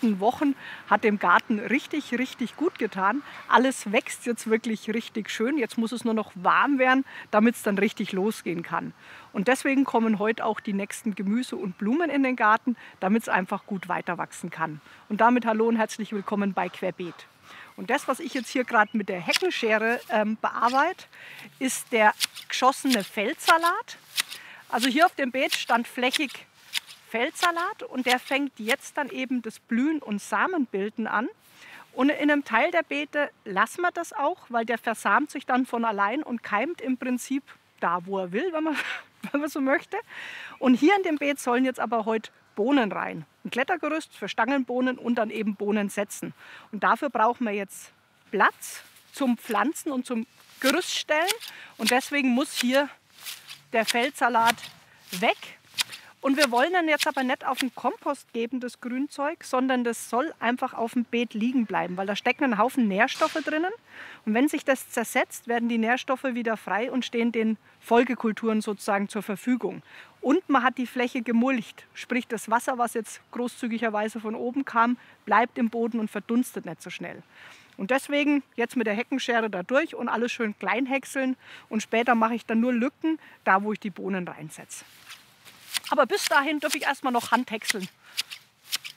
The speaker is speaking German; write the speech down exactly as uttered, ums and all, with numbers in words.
letzten Wochen hat dem Garten richtig, richtig gut getan. Alles wächst jetzt wirklich richtig schön. Jetzt muss es nur noch warm werden, damit es dann richtig losgehen kann. Und deswegen kommen heute auch die nächsten Gemüse und Blumen in den Garten, damit es einfach gut weiter wachsen kann. Und damit hallo und herzlich willkommen bei Querbeet. Und das, was ich jetzt hier gerade mit der Heckenschere ähm, bearbeite, ist der geschossene Feldsalat. Also hier auf dem Beet stand flächig Feldsalat und der fängt jetzt dann eben das Blühen und Samenbilden an. Und in einem Teil der Beete lassen wir das auch, weil der versamt sich dann von allein und keimt im Prinzip da, wo er will, wenn man, wenn man so möchte. Und hier in dem Beet sollen jetzt aber heute Bohnen rein. Ein Klettergerüst für Stangenbohnen und dann eben Bohnen setzen. Und dafür brauchen wir jetzt Platz zum Pflanzen und zum Gerüststellen. Und deswegen muss hier der Feldsalat weg. Und wir wollen dann jetzt aber nicht auf den Kompost geben, das Grünzeug, sondern das soll einfach auf dem Beet liegen bleiben, weil da stecken ein Haufen Nährstoffe drinnen. Und wenn sich das zersetzt, werden die Nährstoffe wieder frei und stehen den Folgekulturen sozusagen zur Verfügung. Und man hat die Fläche gemulcht, sprich das Wasser, was jetzt großzügigerweise von oben kam, bleibt im Boden und verdunstet nicht so schnell. Und deswegen jetzt mit der Heckenschere da durch und alles schön klein häckseln und später mache ich dann nur Lücken, da wo ich die Bohnen reinsetze. Aber bis dahin darf ich erstmal noch Hand häckseln.